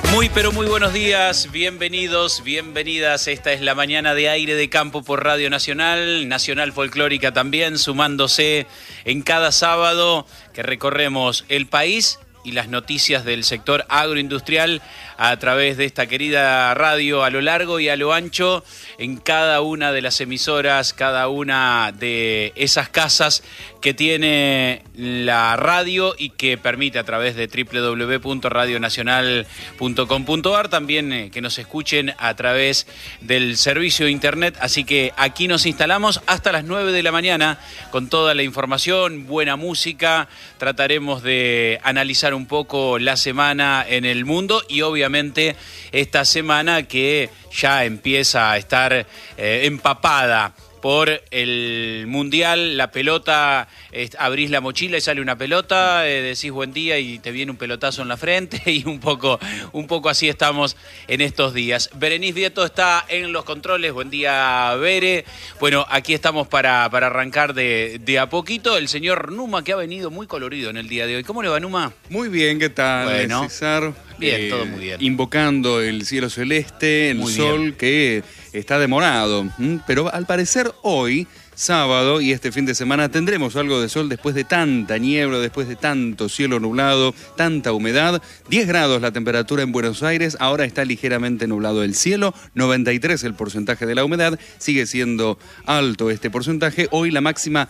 Muy pero muy buenos días, bienvenidos, bienvenidas. Esta es la mañana de Aire de Campo por Radio Nacional, Nacional Folclórica también, sumándose en cada sábado que recorremos el país y las noticias del sector agroindustrial a través de esta querida radio a lo largo y a lo ancho en cada una de las emisoras, cada una de esas casas que tiene la radio y que permite a través de www.radionacional.com.ar también que nos escuchen a través del servicio de internet. Así que aquí nos instalamos hasta las 9 de la mañana con toda la información, buena música. Trataremos de analizar un poco la semana en el mundo y obviamente esta semana que ya empieza a estar empapada por el Mundial, la pelota, abrís la mochila y sale una pelota, decís buen día y te viene un pelotazo en la frente y un poco así estamos en estos días. Berenice Vieto está en los controles, buen día Bere. Bueno, aquí estamos para arrancar de a poquito. El señor Numa que ha venido muy colorido en el día de hoy. ¿Cómo le va, Numa? Muy bien, ¿qué tal, bueno, César? Bien, todo muy bien. Invocando el cielo celeste, el muy sol bien. Que está demorado, pero al parecer hoy, sábado y este fin de semana tendremos algo de sol después de tanta niebla, después de tanto cielo nublado, tanta humedad. 10 grados la temperatura en Buenos Aires, ahora está ligeramente nublado el cielo, 93 el porcentaje de la humedad, sigue siendo alto este porcentaje. Hoy la máxima